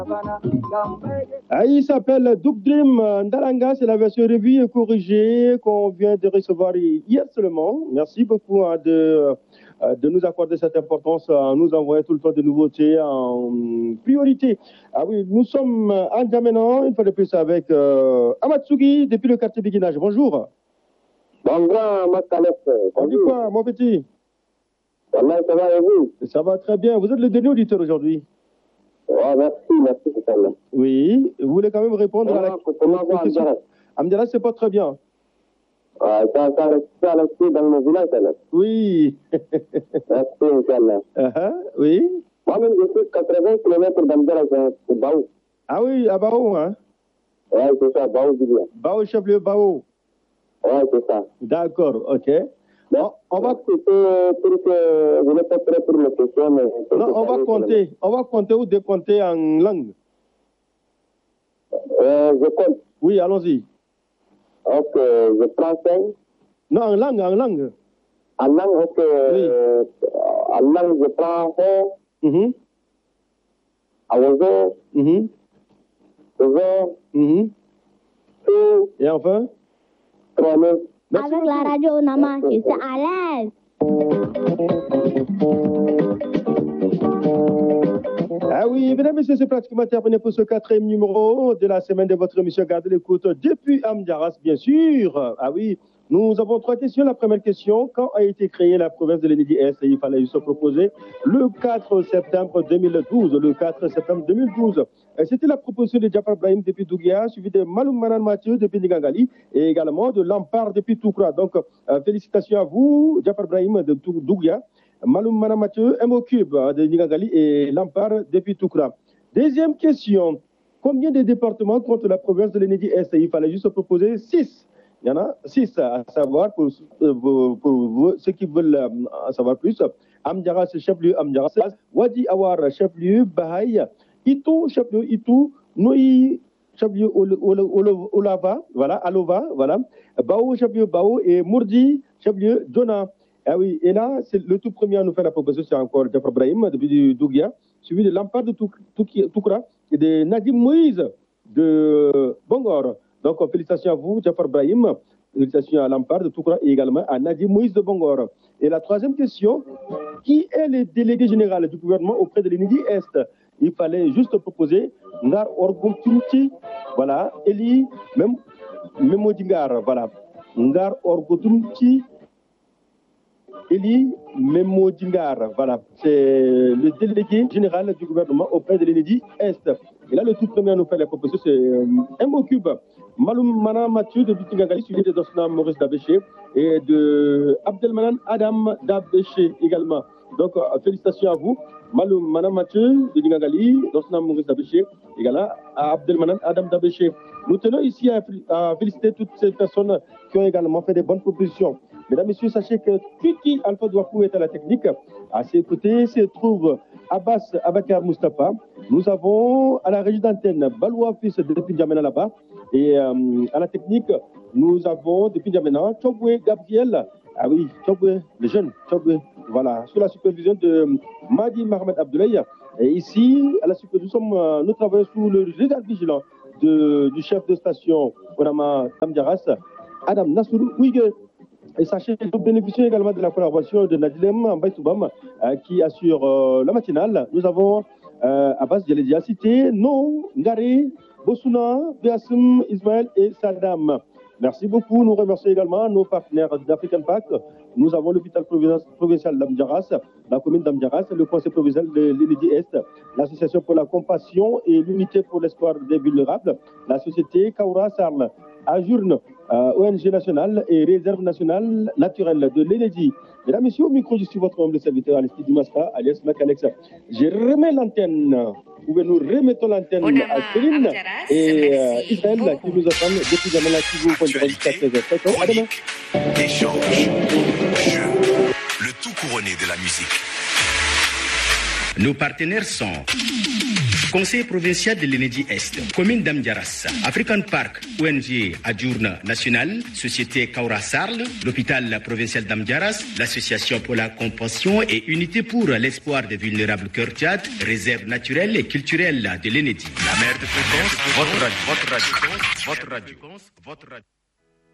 Ah, il s'appelle Doug Dream Ndalanga, c'est la version revue et corrigée qu'on vient de recevoir hier seulement. Merci beaucoup de nous accorder cette importance, nous envoyer tout le temps de nouveautés en priorité. Ah oui, nous sommes en Djamena, une fois de plus avec Amatsugi depuis le quartier Béguinage. Bonjour. Bonjour, Makalef. On dit quoi, mon petit? Ça va et vous? Ça va très bien. Vous êtes le dernier auditeur aujourd'hui. Ouais, merci, Inch'Allah. Oui, vous voulez quand même répondre à la question. Amdiara, c'est pas très bien. Ouais, ça reste dans le village, là. Oui. Merci, Inch'Allah. Oui. Moi-même, je suis 80 km d'Amdiara, c'est Baou. Ah oui, à Bao, hein? Ouais, c'est ça, Baou, Bigla. Bao, chef-lieu Bao. Ouais, c'est ça. D'accord, ok. Bon, on va pour que vous n'êtes pas prêt pour les questions, mais... Non, on va compter. On va compter ou décompter en langue. Je compte. Oui, allons-y. Ok, je prends 5. Non, en langue, en langue. En langue, ok. Oui. En langue, je prends 1. Awozo. Ozo. Et enfin? 3 000. Avec la radio Nama, je suis à l'aise. Ah oui, mesdames et messieurs, c'est pratiquement terminé pour ce 4e numéro de la semaine de votre émission. Gardez l'écoute depuis Amdiaras, bien sûr. Ah oui, nous avons 3 questions. La première question, quand a été créée la province de l'Enedi-Est? Il fallait se proposer le 4 septembre 2012. Le 4 septembre 2012. C'était la proposition de Jafar Brahim depuis Dougia, suivi de Maloum Manan Mathieu depuis Nigangali et également de Lampard depuis Toukra. Donc, félicitations à vous, Jafar Brahim de Dougia, Maloum Manan Mathieu, MO Cube de Nigangali et Lampard depuis Toukra. Deuxième question, combien de départements compte la province de l'Enedi-Est? Il fallait juste proposer 6. Il y en a 6 à savoir pour ceux qui veulent en savoir plus. Amdiaras, chef-lieu Amdiaras. Wadi Awar, chef-lieu Bahaï. Itu, chef-lieu Itu. Noui, chef-lieu Olava. Voilà, Alova. Voilà. Bao, chef-lieu Bao. Et Mourdi, chef-lieu Jona. Ah oui, et là, c'est le tout premier à nous faire la proposition, c'est encore Jafar Brahim depuis Dougia, suivi de Lampard de Toukra et de Nadim Moïse de Bongor. Donc, félicitations à vous, Jafar Brahim. Félicitations à Lampard de Toukra et également à Nadim Moïse de Bongor. Et la troisième question, qui est le délégué général du gouvernement auprès de l'Enedi-Est? Il fallait juste proposer Ngar Orgum Tunti, voilà, Eli, même Memodingar, voilà. Ngar Orgum Tunti, Eli Memodingar, voilà. C'est le délégué général du gouvernement auprès de l'Enedi-Est. Et là, le tout premier à nous faire la proposition, c'est MO Cube. Maloum Manan Mathieu de Bitingagali, suivi de Dosna Maurice Dabéché et de Abdelmanan Adam Dabéché également. Donc, félicitations à vous. Maloum Manan Mathieu de Bitingagali, Dosna Maurice Dabéché, également à Abdelmanan Adam Dabéché. Nous tenons ici à féliciter toutes ces personnes qui ont également fait des bonnes propositions. Mesdames, Messieurs, sachez que Twiki Alpha Douakou est à la technique. À ses côtés se trouve Abbas Abakar Mustafa. Nous avons à la régie d'antenne Baloua Fils depuis Djamena là-bas. Et à la technique, nous avons depuis Djamena Chobwe Gabriel. Ah oui, Chobwe, le jeune Chobwe. Voilà, sous la supervision de Madi Mohamed Abdoulaye. Et ici, à la supervision, nous travaillons sous le regard vigilant du chef de station Orama Amdiaras, Adam Nassourou Ouigue. Et sachez que nous bénéficions également de la collaboration de Nadilem Mbaïtoubam qui assure la matinale. Nous avons Abbas Djeledia Cité, No, Ngari, Bossouna, Biassim, Ismaël et Saddam. Merci beaucoup. Nous remercions également nos partenaires d'African Pack. Nous avons l'hôpital provincial d'Amdiaras, la commune d'Amdiaras, le conseil provincial de l'Enedi-Est, l'association pour la compassion et l'unité pour l'espoir des vulnérables, la société Kaura Sarl, Ajourne, ONG nationale et réserve nationale naturelle de l'Enedi. Mesdames, Messieurs, au micro, je suis votre humble serviteur Alexis Dimaspa, alias Macalex. Je remets l'antenne. Nous remettons l'antenne à Céline et Israël qui nous attendent depuis Djamena qui vous conduira jusqu'à 16h. À demain. Échange, jeu, le tout couronné de la musique. Nos partenaires sont Conseil provincial de l'Enedi Est, commune d'Amdiaras, African Park, ONG Adjourne National, Société Kaura Sarl, l'hôpital provincial d'Amdiaras, l'association pour la compassion et unité pour l'espoir des vulnérables Cœur Tchad, réserve naturelle et culturelle de l'Enedi. La mer de fréquence, votre radio.